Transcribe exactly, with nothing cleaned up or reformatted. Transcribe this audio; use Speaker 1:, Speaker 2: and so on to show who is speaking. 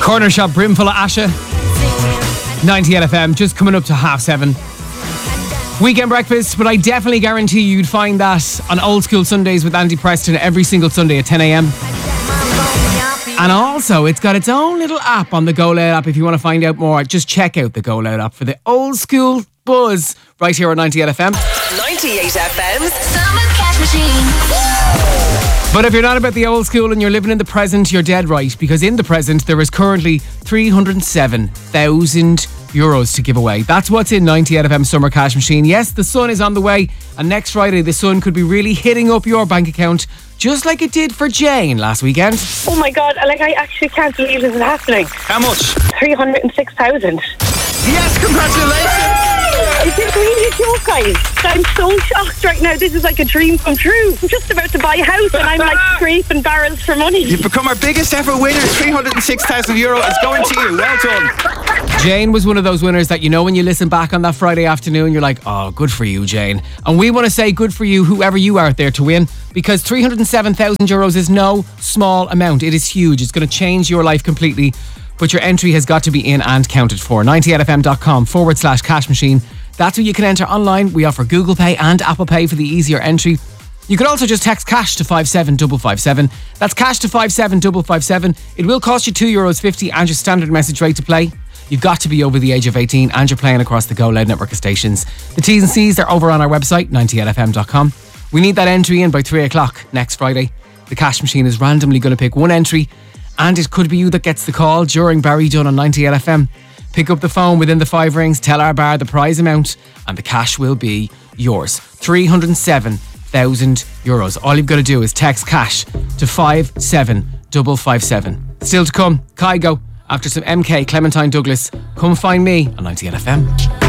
Speaker 1: Corner shop brimful of Asha. ninety-eight F M, just coming up to half seven. Weekend breakfast, but I definitely guarantee you'd find that on Old School Sundays with Andy Preston every single Sunday at ten a.m. And also, it's got its own little app on the Go Loud app. If you want to find out more, just check out the Go Loud app for the Old School buzz right here on ninety-eight F M.
Speaker 2: ninety-eight F M's Summer Cash Machine.
Speaker 1: But if you're not about the old school and you're living in the present, you're dead right, because in the present there is currently three hundred seven thousand euros to give away. That's what's in ninety-eight F M Summer Cash Machine. Yes, the sun is on the way, and next Friday the sun could be really hitting up your bank account, just like it did for Jane last weekend.
Speaker 3: Oh my God, like I actually can't believe this is happening.
Speaker 4: How much?
Speaker 3: three hundred six thousand.
Speaker 4: Yes, congratulations!
Speaker 3: Is this really a joke, guys? I'm so shocked right now. This is like a dream come true. I'm just about to buy a house and I'm like scraping barrels for money.
Speaker 4: You've become our biggest ever winner. three hundred six thousand euro is going to you. Well done.
Speaker 1: Jane was one of those winners that, you know, when you listen back on that Friday afternoon, you're like, oh, good for you, Jane. And we want to say good for you, whoever you are out there, to win, because three hundred seven thousand euros is no small amount. It is huge. It's going to change your life completely. But your entry has got to be in and counted for. ninety-eight F M dot com forward slash cash machine. That's where you can enter online. We offer Google Pay and Apple Pay for the easier entry. You could also just text cash to five seven five five seven. That's cash to five seven five five seven. It will cost you two euros fifty and your standard message rate to play. You've got to be over the age of eighteen and you're playing across the Go Loud network of stations. The T's and C's are over on our website, ninety-eight F M dot com. We need that entry in by three o'clock next Friday. The cash machine is randomly going to pick one entry, and it could be you that gets the call during Barry Dunn on ninety-eight F M. Pick up the phone within the five rings, tell our bar the prize amount, and the cash will be yours. three hundred seven thousand euros. All you've got to do is text cash to five seven five five seven. Still to come, Kygo, after some M K, Clementine Douglas. Come find me on ninety-eight F M.